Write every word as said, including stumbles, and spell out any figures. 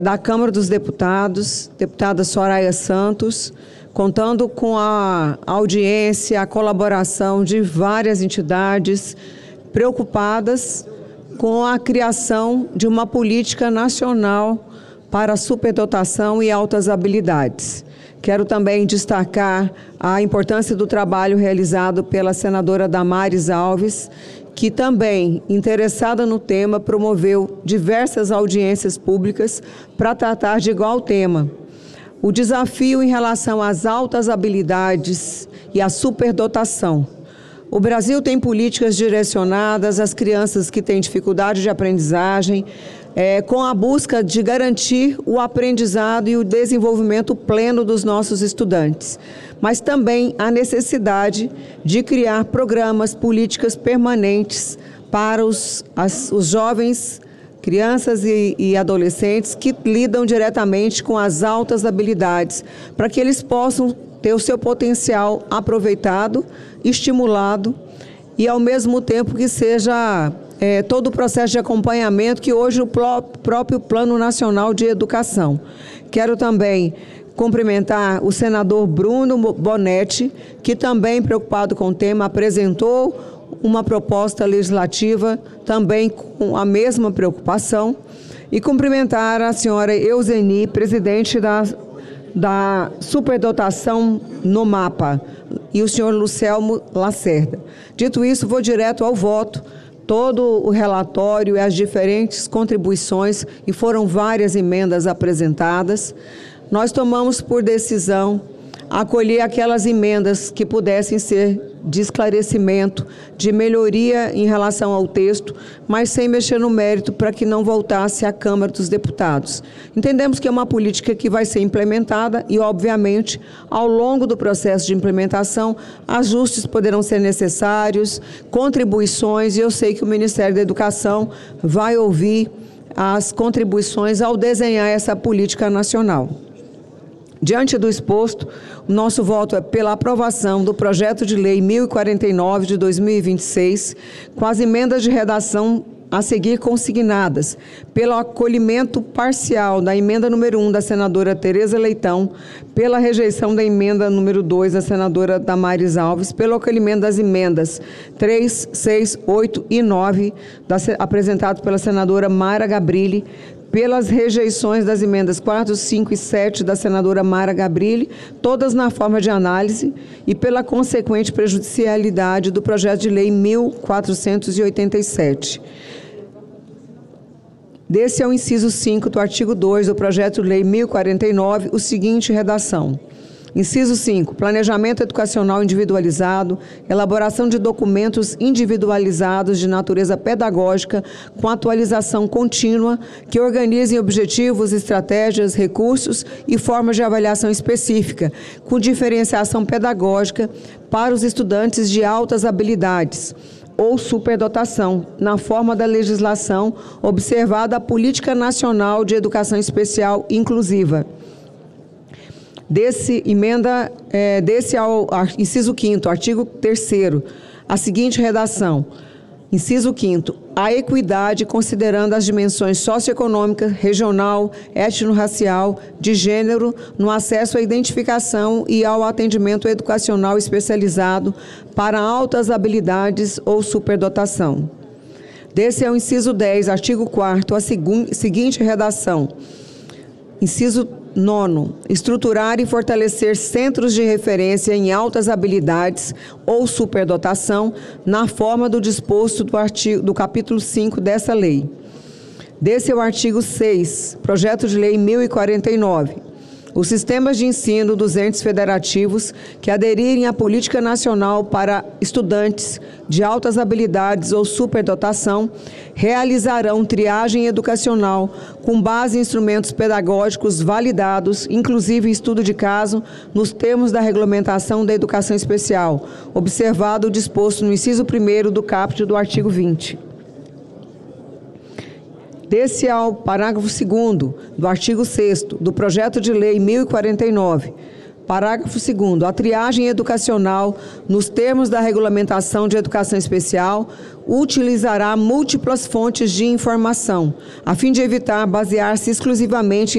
da Câmara dos Deputados, deputada Soraya Santos, contando com a audiência, a colaboração de várias entidades preocupadas com a criação de uma política nacional para a superdotação e altas habilidades. Quero também destacar a importância do trabalho realizado pela senadora Damares Alves, que também, interessada no tema, promoveu diversas audiências públicas para tratar de igual tema. O desafio em relação às altas habilidades e à superdotação. O Brasil tem políticas direcionadas às crianças que têm dificuldade de aprendizagem, é, com a busca de garantir o aprendizado e o desenvolvimento pleno dos nossos estudantes. Mas também a necessidade de criar programas, políticas permanentes para os, as, os jovens, crianças e, e adolescentes que lidam diretamente com as altas habilidades, para que eles possam ter o seu potencial aproveitado, estimulado e, ao mesmo tempo, que seja é, todo o processo de acompanhamento que hoje o próprio Plano Nacional de Educação. Quero também cumprimentar o senador Bruno Bonetti, que também, preocupado com o tema, apresentou uma proposta legislativa também com a mesma preocupação, e cumprimentar a senhora Euseni, presidente da, da superdotação no MAPA, e o senhor Lucelmo Lacerda. Dito isso, vou direto ao voto. Todo o relatório e as diferentes contribuições, e foram várias emendas apresentadas. Nós tomamos por decisão acolher aquelas emendas que pudessem ser de esclarecimento, de melhoria em relação ao texto, mas sem mexer no mérito, para que não voltasse à Câmara dos Deputados. Entendemos que é uma política que vai ser implementada e, obviamente, ao longo do processo de implementação, ajustes poderão ser necessários, contribuições, e eu sei que o Ministério da Educação vai ouvir as contribuições ao desenhar essa política nacional. Diante do exposto, o nosso voto é pela aprovação do projeto de lei mil e quarenta e nove de dois mil e vinte e seis, com as emendas de redação a seguir consignadas, pelo acolhimento parcial da emenda número um da senadora Tereza Leitão, pela rejeição da emenda número dois da senadora Damares Alves, pelo acolhimento das emendas três, seis, oito e nove, da, apresentadas pela senadora Mara Gabrilli, pelas rejeições das emendas quatro, cinco e sete da senadora Mara Gabrilli, todas na forma de análise, e pela consequente prejudicialidade do projeto de lei mil quatrocentos e oitenta e sete. Desse é o inciso cinco do artigo dois do projeto de lei mil e quarenta e nove, o seguinte redação. Inciso cinco. Planejamento educacional individualizado, elaboração de documentos individualizados de natureza pedagógica com atualização contínua que organizem objetivos, estratégias, recursos e formas de avaliação específica, com diferenciação pedagógica para os estudantes de altas habilidades ou superdotação, na forma da legislação, observada a Política Nacional de Educação Especial Inclusiva. Desse, emenda, é, desse ao inciso quinto, artigo terceiro, a seguinte redação. Inciso quinto, a equidade considerando as dimensões socioeconômica, regional, étnico-racial, de gênero, no acesso à identificação e ao atendimento educacional especializado para altas habilidades ou superdotação. Desse é o inciso dez, artigo quarto, a seguinte redação. Inciso nono, estruturar e fortalecer centros de referência em altas habilidades ou superdotação na forma do disposto do, artigo, do capítulo cinco dessa lei. Desse é o artigo seis, projeto de lei mil e quarenta e nove. Os sistemas de ensino dos entes federativos que aderirem à Política Nacional para estudantes de altas habilidades ou superdotação realizarão triagem educacional com base em instrumentos pedagógicos validados, inclusive estudo de caso, nos termos da regulamentação da educação especial, observado o disposto no inciso primeiro do caput do artigo vinte. Desse ao parágrafo segundo do artigo sexto do projeto de lei mil e quarenta e nove, Parágrafo segundo. A triagem educacional, nos termos da Regulamentação de Educação Especial, utilizará múltiplas fontes de informação, a fim de evitar basear-se exclusivamente em